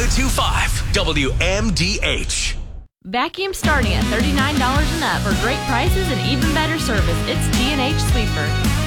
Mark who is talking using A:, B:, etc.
A: 1025 WMDH.
B: Vacuum starting at $39 and up for great prices and even better service. It's G&H Sweeper.